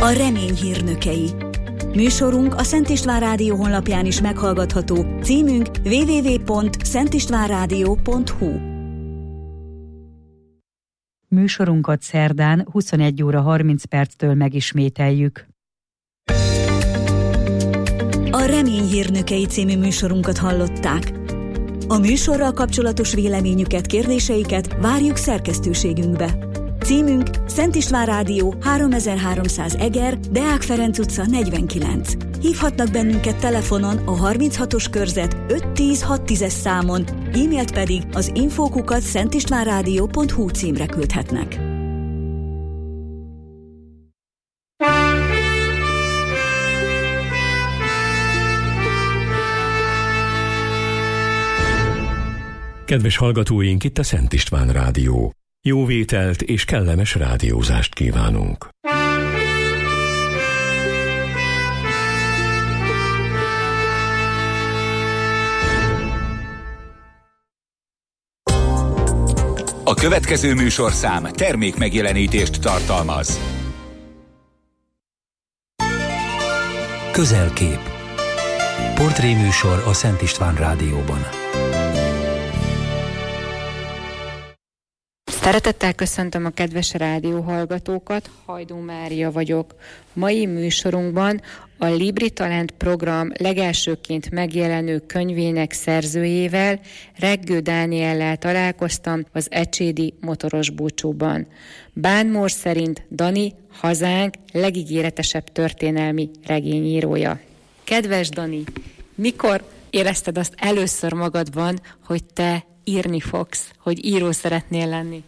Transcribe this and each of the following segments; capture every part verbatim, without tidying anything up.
A remény hírnökei. Műsorunk a Szent István Rádió honlapján is meghallgatható, címünk double-u double-u double-u pont szent istván rádió pont hu. Műsorunkat szerdán huszonegy óra harminc perctől megismételjük. A Remény hírnökei című műsorunkat hallották. A műsorral kapcsolatos véleményüket, kérdéseiket várjuk szerkesztőségünkbe. Címünk Szent István Rádió, háromezer-háromszáz Eger, Deák Ferenc utca negyvenkilenc. Hívhatnak bennünket telefonon a harminchatos körzet öt tíz hat tízes számon, e-mailt pedig az info kukac szent istván rádió pont hu címre küldhetnek. Kedves hallgatóink, itt a Szent István Rádió. Jó vételt és kellemes rádiózást kívánunk. A következő műsorszám termék megjelenítést tartalmaz. Közelkép. Portréműsor a Szent István Rádióban. Szeretettel köszöntöm a kedves rádióhallgatókat, Hajdú Mária vagyok. Mai műsorunkban a Libri Talent program legelsőként megjelenő könyvének szerzőjével, Reggő Dániellel találkoztam az ecsédi motoros búcsúban. Bánmor szerint Dani hazánk legígéretesebb történelmi regényírója. Kedves Dani, mikor érezted azt először magadban, hogy te írni fogsz, hogy író szeretnél lenni?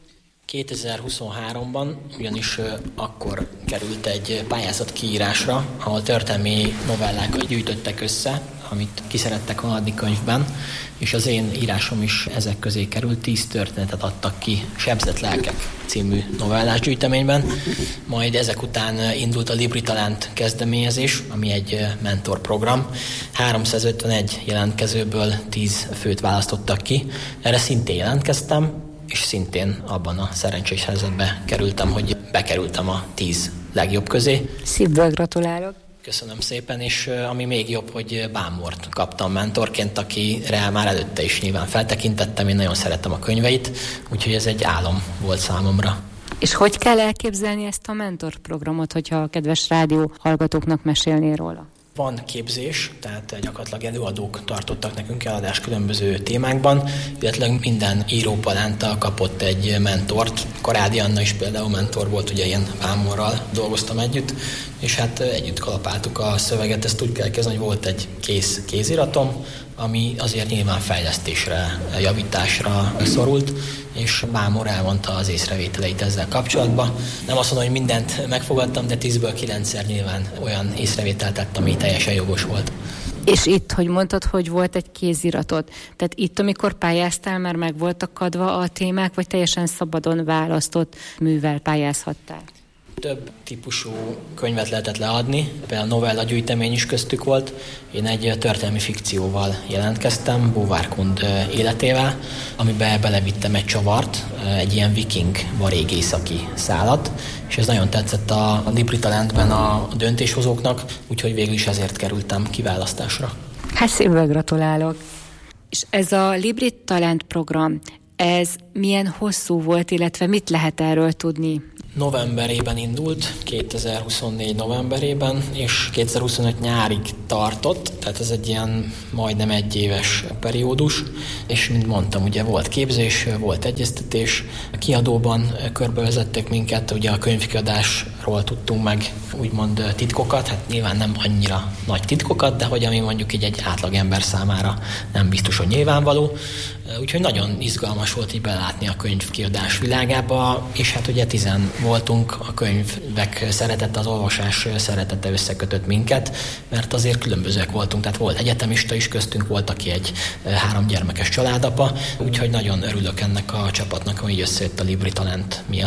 kétezer-huszonháromban ugyanis uh, akkor került egy pályázat kiírásra, ahol történelmi novellákat gyűjtöttek össze, amit ki szerettek volna adni könyvben, és az én írásom is ezek közé került, tíz történetet adtak ki Sebzett lelkek című novellás gyűjteményben, majd ezek után indult a Libri Talent kezdeményezés, ami egy mentorprogram. háromszázötvenegy jelentkezőből tíz főt választottak ki, erre szintén jelentkeztem, és szintén abban a szerencsés helyzetbe kerültem, hogy bekerültem a tíz legjobb közé. Szívből gratulálok! Köszönöm szépen, és ami még jobb, hogy Bánmort kaptam mentorként, akire már előtte is nyilván feltekintettem, én nagyon szerettem a könyveit, úgyhogy ez egy álom volt számomra. És hogy kell elképzelni ezt a mentorprogramot, hogyha a kedves rádió hallgatóknak mesélnél róla? Van képzés, tehát gyakorlatilag előadók tartottak nekünk eladást különböző témákban, illetve minden írópalánta kapott egy mentort. Karádi Anna is például mentor volt, ugye én Bánmorral dolgoztam együtt, és hát együtt kalapáltuk a szöveget. Ezt úgy kell kezdeni, hogy volt egy kész kéziratom, ami azért nyilván fejlesztésre, javításra szorult, és Bánmor elmondta az észrevételeit ezzel kapcsolatban. Nem azt mondom, hogy mindent megfogadtam, de tízből kilencszer nyilván olyan észrevételt tettem, ami teljesen jogos volt. És itt, hogy mondtad, hogy volt egy kéziratod, tehát itt, amikor pályáztál, már meg voltak adva a témák, vagy teljesen szabadon választott művel pályázhattál? Több típusú könyvet lehetett leadni, például novella gyűjtemény is köztük volt. Én egy történelmi fikcióval jelentkeztem, Búvárkund életével, amiben belevittem egy csavart, egy ilyen viking varég északi szálat, és ez nagyon tetszett a Libri Talentben a döntéshozóknak, úgyhogy végül is ezért kerültem kiválasztásra. Hát szívből gratulálok! És ez a Libri Talent program, ez milyen hosszú volt, illetve mit lehet erről tudni? Novemberében indult, kétezer-huszonnégy novemberében, és kétezer-huszonöt nyárig tartott, tehát ez egy ilyen majdnem egy éves periódus, és mint mondtam, ugye volt képzés, volt egyeztetés, a kiadóban körbevezettek minket, ugye a könyvkiadásról tudtunk meg úgymond titkokat, hát nyilván nem annyira nagy titkokat, de hogy ami mondjuk így egy átlagember számára nem biztos, hogy nyilvánvaló, úgyhogy nagyon izgalmas volt így belátni a könyvkiadás világába, és hát ugye tizen voltunk, a könyvek szeretete, az olvasás szeretete összekötött minket, mert azért különbözőek voltunk, tehát volt egyetemista is köztünk, volt, aki egy három gyermekes családapa, úgyhogy nagyon örülök ennek a csapatnak, hogy összejött a Libri Talent miatt.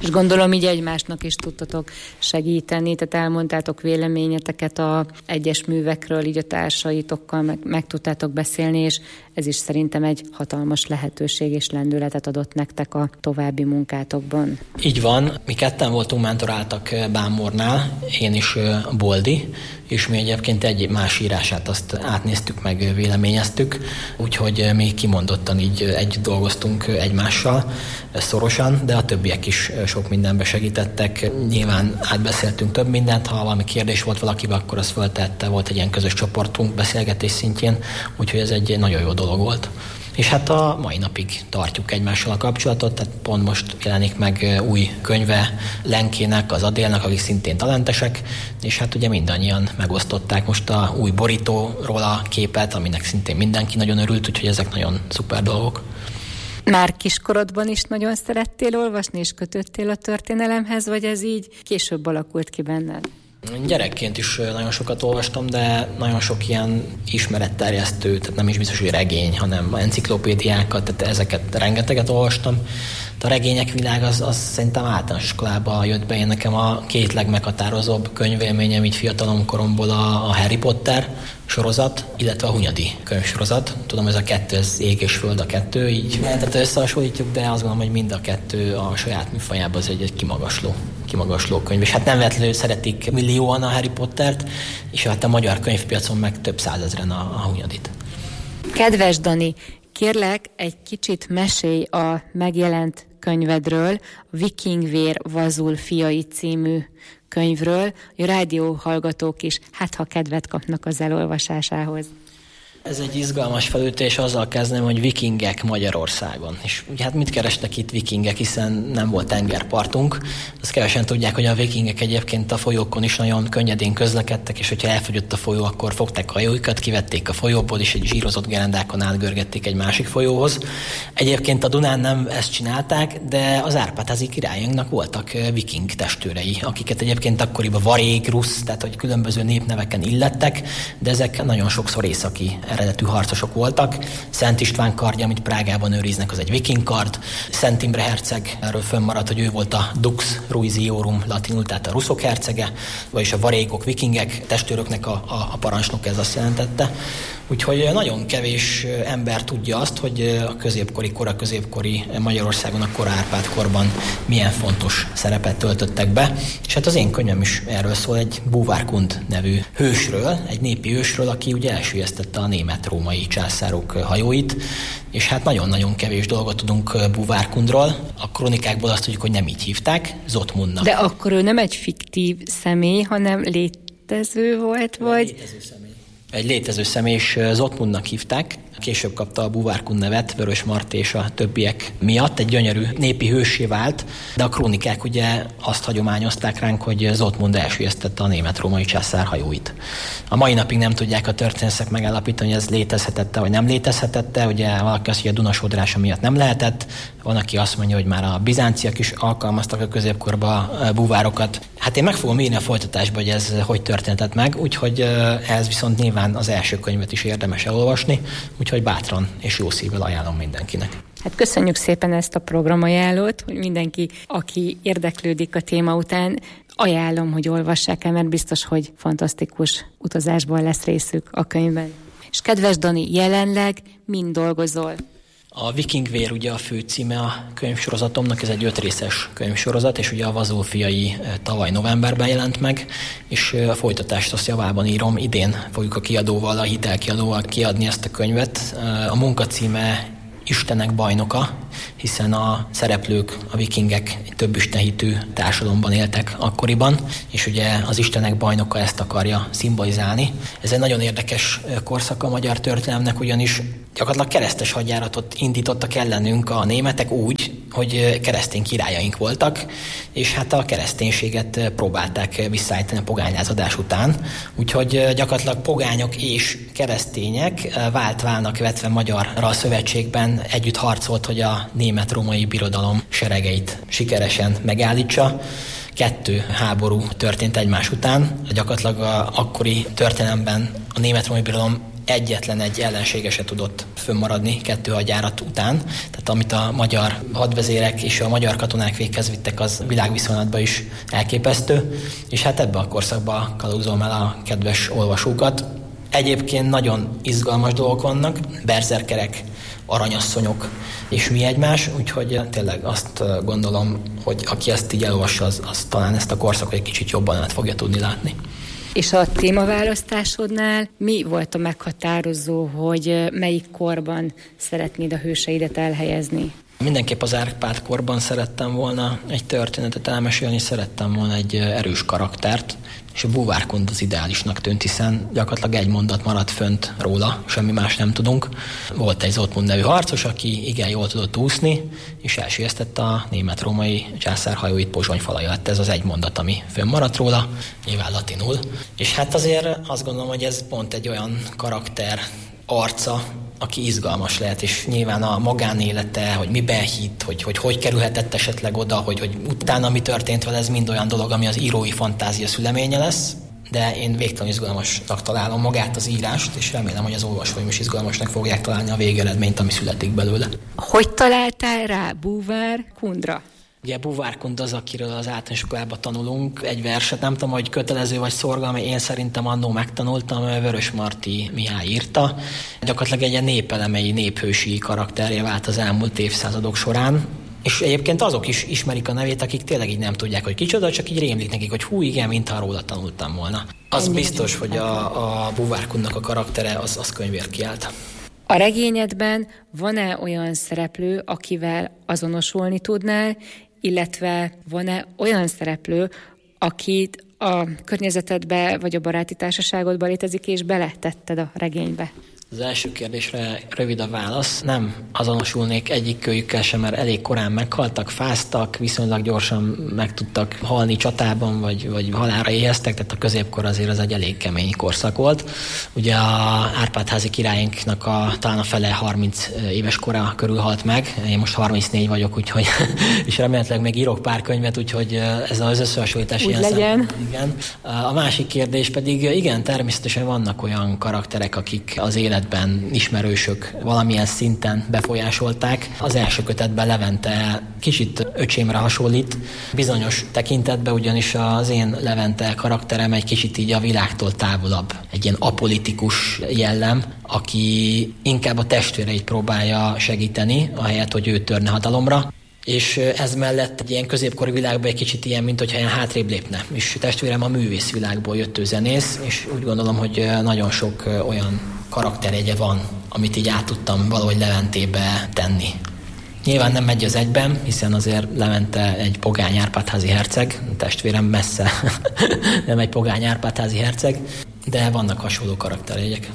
És gondolom így egymásnak is tudtatok segíteni, tehát elmondtátok véleményeteket a egyes művekről, így a társaitokkal meg, meg tudtátok beszélni, és ez is szerintem egy hatalmas lehetőség és lendületet adott nektek a további munkátokban. Így van, mi ketten voltunk mentoráltak Bámornál, én is Boldi, és mi egyébként egy más írását azt átnéztük, meg véleményeztük, úgyhogy mi kimondottan így együtt dolgoztunk egymással szorosan, de a többiek is sok mindenbe segítettek. Nyilván átbeszéltünk több mindent, ha valami kérdés volt valakivel, akkor az föltette, volt egy ilyen közös csoportunk beszélgetés szintjén, úgyhogy ez egy nagyon jó dolog volt. És hát a mai napig tartjuk egymással a kapcsolatot, tehát pont most jelenik meg új könyve Lenkének, az Adélnek, akik szintén talentesek, és hát ugye mindannyian megosztották most a új borítóról a képet, aminek szintén mindenki nagyon örült, úgyhogy ezek nagyon szuper dolgok. Már kiskorodban is nagyon szerettél olvasni, és kötöttél a történelemhez, vagy ez így később alakult ki benned? Gyerekként is nagyon sokat olvastam, de nagyon sok ilyen ismeretterjesztő, tehát nem is biztos, hogy regény, hanem enciklopédiákat, tehát ezeket rengeteget olvastam. A regények világ az, az szerintem általános iskolában jött be. Én nekem a két legmeghatározóbb könyvélményem így fiatalom koromból a, a Harry Potter sorozat, illetve a Hunyadi könyvsorozat. Tudom, ez a kettő, ez ég és föld a kettő, így tehát összehasonlítjuk, de azt gondolom, hogy mind a kettő a saját műfajában az egy, egy kimagasló, kimagasló könyv. És hát nem véletlenül szeretik millióan a Harry Pottert, és hát a magyar könyvpiacon meg több százezren a, a Hunyadit. Kedves Dani, kérlek, egy kicsit mesélj a megjelent könyvedről, a Vikingvér Vazul fiai című könyvről, hogy a rádióhallgatók is, hát ha kedvet kapnak az elolvasásához. Ez egy izgalmas felütés, azzal kezdem, hogy vikingek Magyarországon. És ugye hát mit kerestek itt vikingek, hiszen nem volt tengerpartunk. Azt kevesen tudják, hogy a vikingek egyébként a folyókon is nagyon könnyedén közlekedtek, és hogyha elfogyott a folyó, akkor fogták a hajóikat, kivették a folyóból, és egy zsírozott gerendákon átgörgették egy másik folyóhoz. Egyébként a Dunán nem ezt csinálták, de az Árpád-házi királyainknak voltak viking testőrei, akiket egyébként akkoriban varég, rusz, tehát hogy különböző népneveken illettek, de ezek nagyon sokszor északi eredetű harcosok voltak. Szent István kardja, amit Prágában őriznek, az egy viking kard. Szent Imre herceg, erről fönnmaradt, hogy ő volt a Dux Ruiziorum latinul, tehát a ruszok hercege, vagyis a varégok, vikingek, testőröknek a, a, a parancsnok, ez azt jelentette. Úgyhogy nagyon kevés ember tudja azt, hogy a középkori, kora középkori Magyarországon, a kora Árpád korban milyen fontos szerepet töltöttek be. És hát az én könyvem is erről szól, egy Búvárkund nevű hősről, egy népi hősről, aki ugye elsüllyesztette a német-római császárok hajóit, és hát nagyon-nagyon kevés dolgot tudunk Búvárkundról. A kronikákból azt tudjuk, hogy nem így hívták, Zotmundnak. De akkor ő nem egy fiktív személy, hanem létező volt, vagy... Létező személy. Egy létező személy, és Zotmundnak hívták. Később kapta a Búvárkund nevet, Vörös Marti és a többiek miatt. Egy gyönyörű népi hőssé vált, de a krónikák ugye azt hagyományozták ránk, hogy Zotmund elsüllyesztette a német-római császár hajóit. A mai napig nem tudják a történészek megállapítani, hogy ez létezhetette, vagy nem létezhetette. Ugye valaki azt, hogy a Duna sodrása miatt nem lehetett. Van, aki azt mondja, hogy már a bizánciak is alkalmaztak a középkorban búvárokat. Hát én meg fogom írni a folytatásba, hogy ez hogy történhetett meg, úgyhogy ez viszont nyilván az első könyvet is érdemes elolvasni, úgyhogy bátran és jó szívvel ajánlom mindenkinek. Hát köszönjük szépen ezt a programajánlót, hogy mindenki, aki érdeklődik a téma után, ajánlom, hogy olvassák el, mert biztos, hogy fantasztikus utazásból lesz részük a könyvben. És kedves Dani, jelenleg mind dolgozol? A Vikingvér ugye a fő címe a könyvsorozatomnak, ez egy ötrészes könyvsorozat, és ugye a Vazul fiai tavaly novemberben jelent meg, és a folytatást azt javában írom, idén fogjuk a kiadóval, a hitelkiadóval kiadni ezt a könyvet. A munka címe Istenek bajnoka, hiszen a szereplők, a vikingek egy több istenhitű társadalomban éltek akkoriban, és ugye az Istenek bajnoka ezt akarja szimbolizálni. Ez egy nagyon érdekes korszak a magyar történelemnek, ugyanis gyakorlatilag keresztes hadjáratot indítottak ellenünk a németek úgy, hogy keresztény királyaink voltak, és hát a kereszténységet próbálták visszaállítani a pogánylázadás után. Úgyhogy gyakorlatilag pogányok és keresztények vált válnak vetve magyarra szövetségben együtt harcolt, hogy a német-római birodalom seregeit sikeresen megállítsa. Kettő háború történt egymás után. Gyakorlatilag a akkori történelemben a német-római birodalom egyetlen egy ellensége se tudott fönnmaradni kettő hadjárat után. Tehát amit a magyar hadvezérek és a magyar katonák véghez vittek, az világviszonylatban is elképesztő. És hát ebbe a korszakba kalauzolom el a kedves olvasókat. Egyébként nagyon izgalmas dolgok vannak, berzerkerek, aranyasszonyok és mi egymás, úgyhogy tényleg azt gondolom, hogy aki ezt így elolvassa, az, az talán ezt a korszakot egy kicsit jobban át fogja tudni látni. És a témaválasztásodnál mi volt a meghatározó, hogy melyik korban szeretnéd a hőseidet elhelyezni? Mindenképp az Árpád korban szerettem volna egy történetet elmesélni, szerettem volna egy erős karaktert, és a búvárkund az ideálisnak tűnt, hiszen gyakorlatilag egy mondat maradt fönt róla, semmi más nem tudunk. Volt egy Zoltmund nevű harcos, aki igen jól tudott úszni, és elsiesztette a német-római császárhajóit Pozsony falai alatt. Ez az egy mondat, ami fönn maradt róla, nyilván latinul. És hát azért azt gondolom, hogy ez pont egy olyan karakter arca, aki izgalmas lehet, és nyilván a magánélete, hogy miben hitt, hogy hogy, hogy kerülhetett esetleg oda, hogy, hogy utána mi történt vele, ez mind olyan dolog, ami az írói fantázia szüleménye lesz, de én végtelenül izgalmasnak találom magát az írást, és remélem, hogy az olvasóim is izgalmasnak fogják találni a végeredményt, ami születik belőle. Hogy találtál rá Búvárkundra? Ugye Búvárkund az, akiről az általános iskolában tanulunk, egy verset, nem tudom, hogy kötelező vagy szorgalmi, én szerintem annó megtanultam, Vörösmarty Mihály írta. Gyakorlatilag egy ilyen népelemei, néphősi karakterje vált az elmúlt évszázadok során. És egyébként azok is ismerik a nevét, akik tényleg így nem tudják, hogy kicsoda, csak így rémlik nekik, hogy hú, igen, mintha róla tanultam volna. Az Ennyi biztos, hogy a, a Búvárkundnak a karaktere az, az könyvért kiállt. A regényedben van-e olyan szereplő, akivel azonosulni tudnál, illetve van-e olyan szereplő, akit a környezetedbe vagy a baráti társaságodba létezik, és beletetted a regénybe? Az első kérdésre rövid a válasz. Nem azonosulnék egyik kölyükkel sem, mert elég korán meghaltak, fáztak, viszonylag gyorsan meg tudtak halni csatában, vagy, vagy halálra éheztek, tehát a középkor azért az egy elég kemény korszak volt. Ugye a Árpád-házi királyunknak a, talán a fele harminc éves kora körül halt meg. Én most harmincnégy vagyok, úgyhogy és remélhetőleg még írok pár könyvet, úgyhogy ez az összehasonlítás ilyen legyen. Szem, igen. A másik kérdés pedig, igen, természetesen vannak olyan karakterek, akik az élet ismerősök valamilyen szinten befolyásolták. Az első kötetben Levente kicsit öcsémre hasonlít, bizonyos tekintetben, ugyanis az én Levente karakterem egy kicsit így a világtól távolabb. Egy ilyen apolitikus jellem, aki inkább a testvéreit próbálja segíteni, ahelyett, hogy ő törne hatalomra. És ez mellett egy ilyen középkori világban egy kicsit ilyen, mint hogyha ilyen hátrébb lépne. És testvérem a művészvilágból jött ő zenész, és úgy gondolom, hogy nagyon sok olyan karakterjegye van, amit így át tudtam valahogy Leventébe tenni. Nyilván nem megy az egyben, hiszen azért Levente egy pogány Árpád-házi herceg, testvérem messze nem egy pogány Árpád-házi herceg, de vannak hasonló karakterjegyek.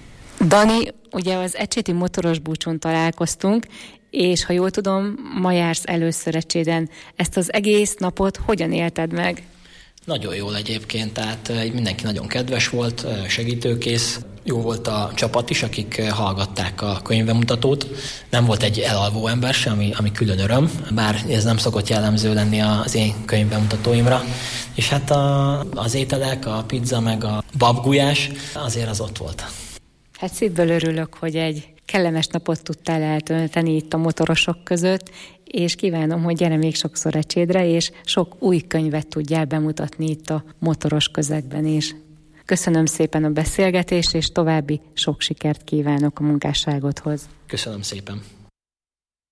Dani, ugye az Ecséti motoros búcson találkoztunk, és ha jól tudom, ma jársz először Ecséden. Ezt az egész napot hogyan élted meg? Nagyon jól egyébként, tehát mindenki nagyon kedves volt, segítőkész. Jó volt a csapat is, akik hallgatták a könyvbemutatót. Nem volt egy elalvó ember sem, ami, ami külön öröm, bár ez nem szokott jellemző lenni az én könyvbemutatóimra. És hát a, az ételek, a pizza meg a babgulyás, azért az ott volt. Hát szívből örülök, hogy egy kellemes napot tudtál eltölteni itt a motorosok között, és kívánom, hogy gyere még sokszor Ecsédre, és sok új könyvet tudjál bemutatni itt a motoros közegben is. Köszönöm szépen a beszélgetést, és további sok sikert kívánok a munkásságodhoz. Köszönöm szépen.